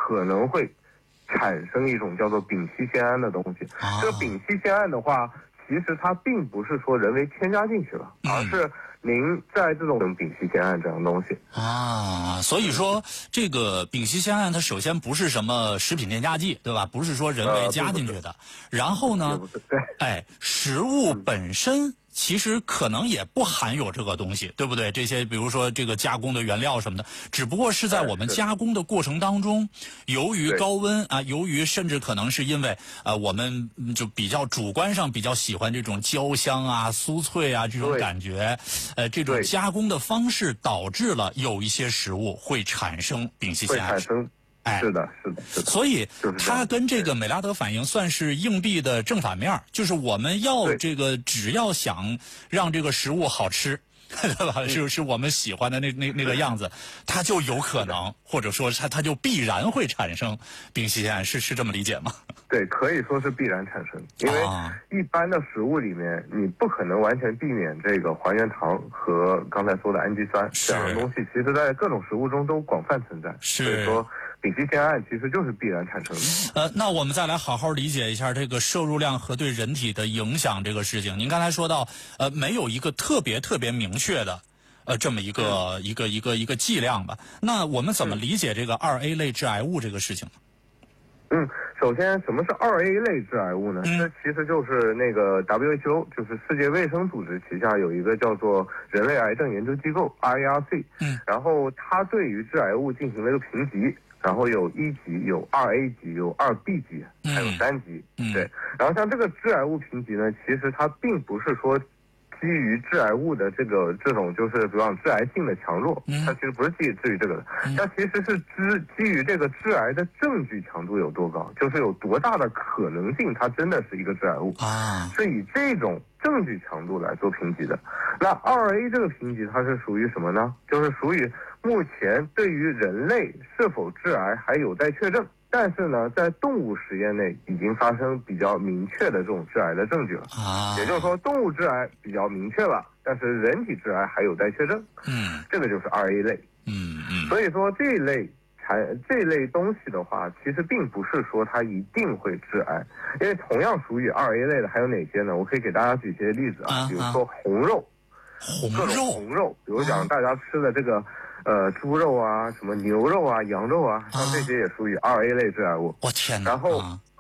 可能会产生一种叫做丙烯酰胺的东西。这个丙烯酰胺的话，其实它并不是说人为添加进去了，而是您在这种丙烯酰胺这样的东西啊。所以说这个丙烯酰胺它首先不是什么食品添加剂，对吧？不是说人为加进去的。然后呢，食物本身其实可能也不含有这个东西，对不对？这些比如说这个加工的原料什么的，只不过是在我们加工的过程当中，由于高温啊，由于甚至可能是因为我们就比较主观上比较喜欢这种焦香啊、酥脆啊这种感觉，这种加工的方式导致了有一些食物会产生丙烯酰胺。 是的。 所以它跟这个美拉德反应算是硬币的正反面，就是我们要这个只要想让这个食物好吃，对吧？是我们喜欢的那个样子，它就有可能，或者说它就必然会产生丙烯酰胺，是这么理解吗？ 对，可以说是必然产生，因为一般的食物里面，你不可能完全避免这个还原糖和刚才说的氨基酸这样的东西，其实在各种食物中都广泛存在。所以说丙烯酰胺其实就是必然产生的。 那我们再来好好理解一下这个摄入量和对人体的影响这个事情。您刚才说到，没有一个特别明确的，这么一个剂量吧？那我们怎么理解这个2A 类致癌物这个事情呢？ 首先，什么是2A 类致癌物呢？这其实就是那个 WHO， 就是世界卫生组织旗下有一个叫做人类癌症研究机构 IARC，然后它对于致癌物进行了一个评级，然后有1级、有2A 级、有2B 级，还有3级。对，然后像这个致癌物评级呢，其实它并不是说基于致癌物的这种就是比方致癌性的强弱，它其实不是基于这个的，它其实是基于这个致癌的证据强度有多高，就是有多大的可能性它真的是一个致癌物是以这种证据强度来做评级的。那2A 这个评级它是属于什么呢？就是属于目前对于人类是否致癌还有待确证，但是呢，在动物实验内已经发生比较明确的这种致癌的证据了也就是说动物致癌比较明确了，但是人体致癌还有待确证这个就是 2A 类所以说这一类东西的话，其实并不是说它一定会致癌，因为同样属于2A 类的还有哪些呢？我可以给大家举些例子比如说红肉，各种红肉，比如讲大家吃的这个猪肉啊，什么牛肉啊、羊肉啊，像这些也属于2A 类致癌物。 我天哪！ 然后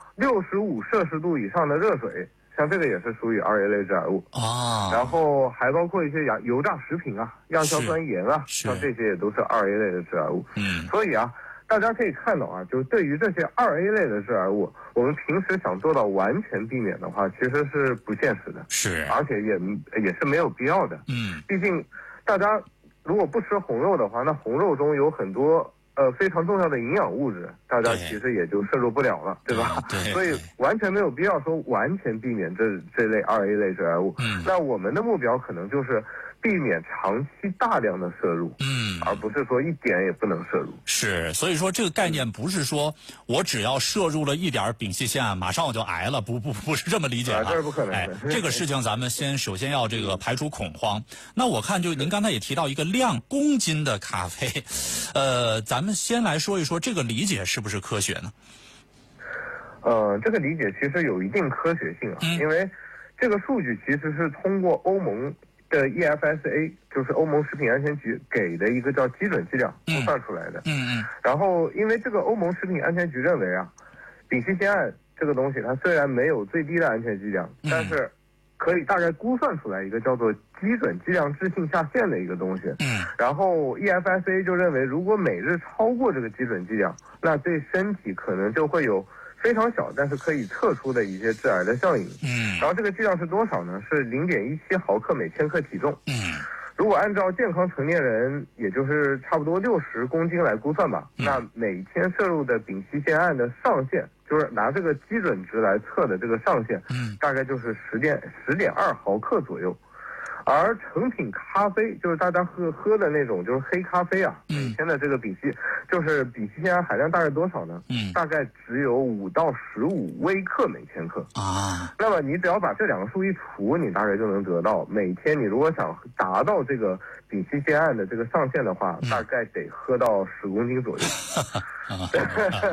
65摄氏度以上的热水，像这个也是属于2A 类致癌物然后还包括一些油炸食品啊、亚硝酸盐啊，像这些也都是2A 类的致癌物。所以大家可以看到就是对于这些2A 类的致癌物，我们平时想做到完全避免的话，其实是不现实的，而且也是没有必要的。毕竟大家如果不吃红肉的话，那红肉中有很多非常重要的营养物质，大家其实也就摄入不了了，对吧？所以完全没有必要说完全避免这类2A 类致癌物。那我们的目标可能就是避免长期大量的摄入，而不是说一点也不能摄入。 所以说这个概念不是说我只要摄入了一点丙烯酰胺，马上我就癌了，不是这么理解的。 这是不可能的。 这个事情咱们首先要这个排除恐慌。那我看就您刚才也提到一个公斤的咖啡，咱们先来说一说这个理解是不是科学呢？ 这个理解其实有一定科学性因为这个数据其实是通过欧盟的 EFSA， 就是欧盟食品安全局给的一个叫基准剂量估算出来的。然后因为这个欧盟食品安全局认为丙烯酰胺这个东西它虽然没有最低的安全剂量，但是可以大概估算出来一个叫做基准剂量置信下限的一个东西。然后 EFSA 就认为如果每日超过这个基准剂量，那对身体可能就会有非常小但是可以测出的一些致癌的效应。然后这个剂量是多少呢？是0.17毫克每千克体重。如果按照健康成年人，也就是差不多60公斤来估算吧，那每天摄入的丙烯酰胺的上限，就是拿这个基准值来测的这个上限，大概就是10.2毫克左右。而成品咖啡，就是大家喝的那种就是黑咖啡每天的这个丙烯酰胺含量大概多少呢？大概只有5到15微克每千克那么你只要把这两个数一除，你大概就能得到每天你如果想达到这个丙烯酰胺的这个上限的话，大概得喝到10公斤左右